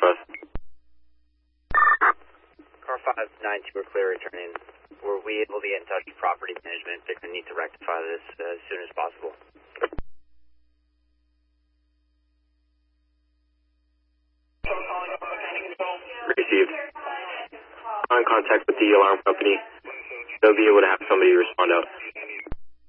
for us. Car 592, we're clear returning. Were we able to get in touch with property management? They're going to need to rectify this as soon as possible. Received. On contact with the alarm company. They'll be able to have somebody respond out.